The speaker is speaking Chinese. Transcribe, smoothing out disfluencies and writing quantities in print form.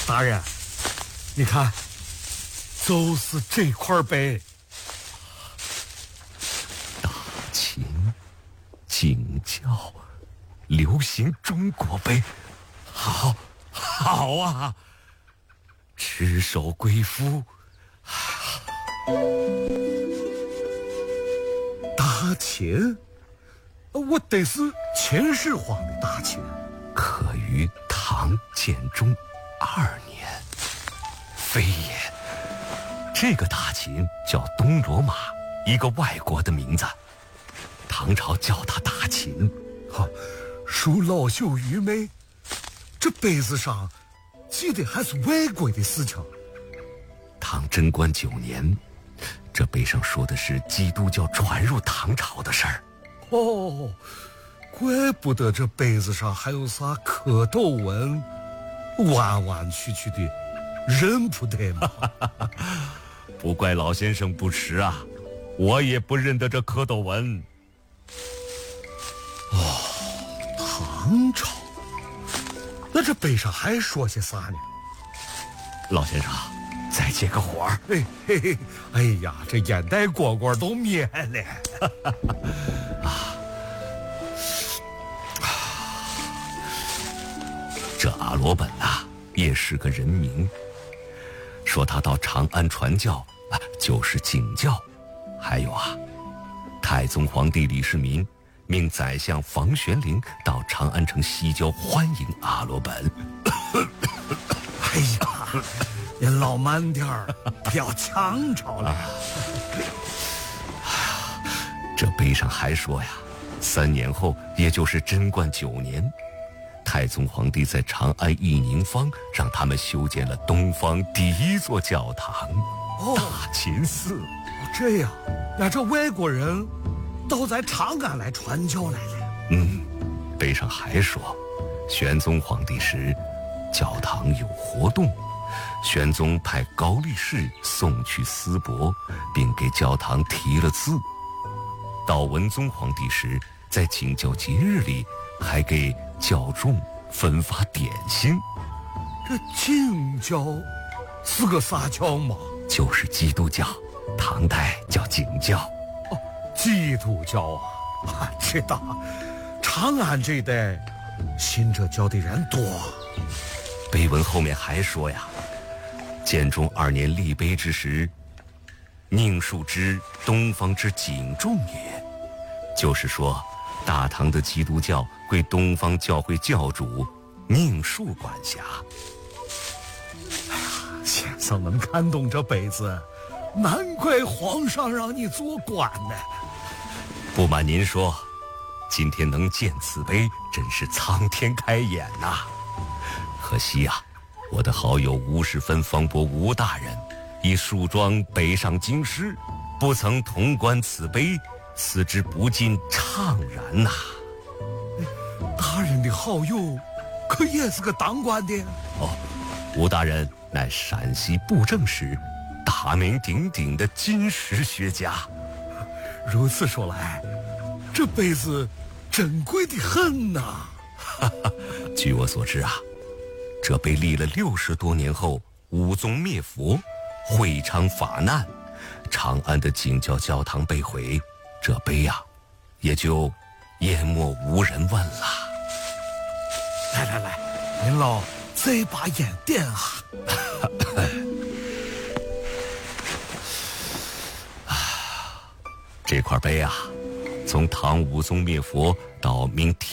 大人，你看，就是这块碑。 大秦景教流行中国碑，好啊！赤手归夫。 大秦，我得是秦始皇的大秦， 刻于唐建中2年。非也，这个大秦叫东罗马，一个外国的名字。唐朝叫他大秦。 恕老朽愚昧，这碑子上记的还是外国的事情。 唐贞观9年，这碑上说的是基督教传入唐朝的事儿。 怪不得这碑子上还有啥蝌蚪纹，弯弯曲曲的，认不得吗？ 不怪老先生不识啊，我也不认得这蝌蚪纹。 唐朝，那这碑上还说些啥呢？ 老先生，再接个火儿。 哎呀，这烟袋蝈蝈都灭了。 这阿罗本啊，也是个人名。说他到长安传教，就是景教。还有啊，太宗皇帝李世民命宰相房玄龄到长安城西郊欢迎阿罗本。 哎呀，你老慢点儿，不要抢着了。 这碑上还说呀，3年后，也就是贞观9年，太宗皇帝在长安义宁坊让他们修建了东方第1座教堂——大秦寺。 这样，那这外国人都在长安来传教来了。 碑上还说，玄宗皇帝时，教堂有活动，玄宗派高力士送去丝帛，并给教堂题了字。到文宗皇帝时，在景教节日里，还给教众分发点心。 这景教是个啥教吗？ 就是基督教，唐代叫景教。 基督教啊，知道。长安这一带信这教的人多。 碑文后面还说呀，建中2年立碑之时，宁树之东方之景众也，就是说大唐的基督教归东方教会教主宁树管辖。 先生能看懂这碑子，难怪皇上让你做官呢。 不瞒您说，今天能见此碑，真是苍天开眼呐。可惜呀，我的好友吴世芬方伯吴大人以树桩北上京师，不曾同观此碑，此之不尽怅然呐。 大人的好友可也是个当官的？ 吴大人乃陕西布政使，大名鼎鼎的金石学家。 如此说来，这碑子珍贵的很呐。 据我所知啊，这碑立了60多年后，武宗灭佛，会昌法难，长安的景教教堂被毁，这碑呀，也就淹没无人问了。 来，您老再把烟点啊。 这块碑啊，从唐武宗灭佛到明